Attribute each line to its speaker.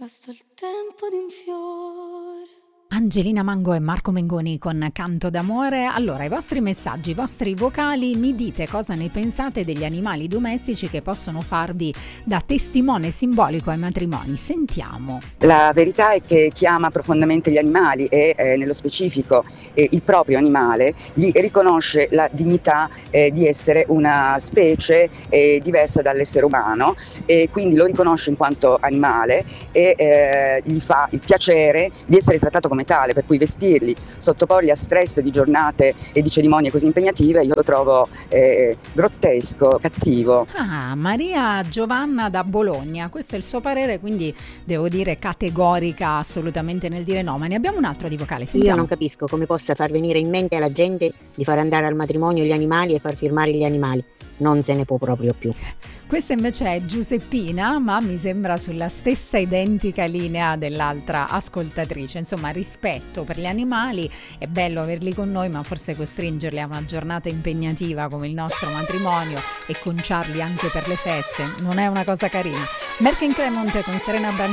Speaker 1: basta il tempo di un fiore.
Speaker 2: Angelina Mango e Marco Mengoni con Canto d'amore. Allora, i vostri messaggi, i vostri vocali, mi dite cosa ne pensate degli animali domestici che possono farvi da testimone simbolico ai matrimoni. Sentiamo.
Speaker 3: La verità è che chi ama profondamente gli animali e nello specifico il proprio animale gli riconosce la dignità di essere una specie diversa dall'essere umano, e quindi lo riconosce in quanto animale e gli fa il piacere di essere trattato come tale, per cui vestirli, sottoporli a stress di giornate e di cerimonie così impegnative io lo trovo grottesco, cattivo.
Speaker 2: Maria Giovanna da Bologna, questo è il suo parere, quindi devo dire categorica assolutamente nel dire no. Ma ne abbiamo un altro di vocale, sentiamo.
Speaker 4: Io non capisco come possa far venire in mente alla gente di far andare al matrimonio gli animali e far firmare gli animali, non se ne può proprio più.
Speaker 2: Questa invece è Giuseppina, ma mi sembra sulla stessa identica linea dell'altra ascoltatrice. Insomma, rispetto per gli animali, è bello averli con noi, ma forse costringerli a una giornata impegnativa come il nostro matrimonio e conciarli anche per le feste non è una cosa carina. Merck in Cremonte con Serena Brancale.